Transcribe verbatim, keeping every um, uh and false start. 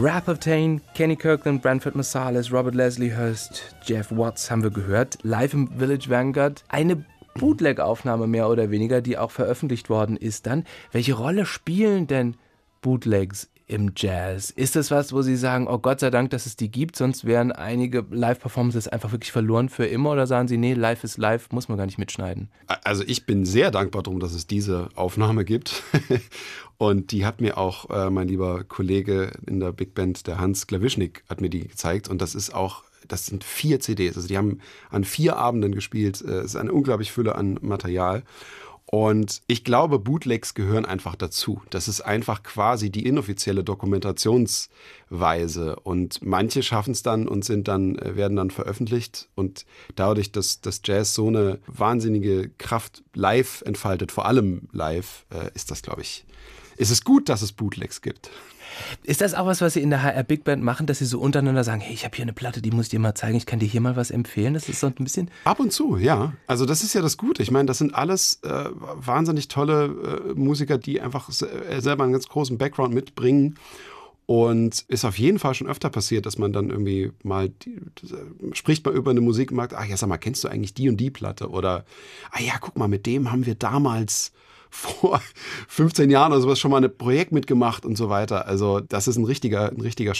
Wrath Obtain, Kenny Kirkland, Branford Marsalis, Robert Leslie Hurst, Jeff Watts haben wir gehört. Live im Village Vanguard. Eine Bootleg-Aufnahme mehr oder weniger, die auch veröffentlicht worden ist dann. Welche Rolle spielen denn Bootlegs im Jazz? Ist das was, wo Sie sagen, oh Gott sei Dank, dass es die gibt, sonst wären einige Live-Performances einfach wirklich verloren für immer? Oder sagen Sie, nee, live ist live, muss man gar nicht mitschneiden? Also ich bin sehr dankbar darum, dass es diese Aufnahme gibt. Und die hat mir auch äh, mein lieber Kollege in der Big Band, der Hans Klawischnik, hat mir die gezeigt. Und das ist auch, das sind vier C Ds. Also die haben an vier Abenden gespielt. Es ist eine unglaubliche Fülle an Material. Und ich glaube, Bootlegs gehören einfach dazu. Das ist einfach quasi die inoffizielle Dokumentationsweise. Und manche schaffen es dann und sind dann, werden dann veröffentlicht. Und dadurch, dass das Jazz so eine wahnsinnige Kraft live entfaltet, vor allem live, ist das, glaube ich, ist es gut, dass es Bootlegs gibt. Ist das auch was, was Sie in der H R Big Band machen, dass Sie so untereinander sagen, hey, ich habe hier eine Platte, die muss ich dir mal zeigen, ich kann dir hier mal was empfehlen? Das ist so ein bisschen... Ab und zu, ja. Also das ist ja das Gute. Ich meine, das sind alles äh, wahnsinnig tolle äh, Musiker, die einfach selber einen ganz großen Background mitbringen. Und ist auf jeden Fall schon öfter passiert, dass man dann irgendwie mal, die, spricht mal über eine Musik und sagt, ach ja, sag mal, kennst du eigentlich die und die Platte? Oder, ah ja, guck mal, mit dem haben wir damals... vor fünfzehn Jahren oder sowas schon mal ein Projekt mitgemacht und so weiter. Also das ist ein richtiger, ein richtiger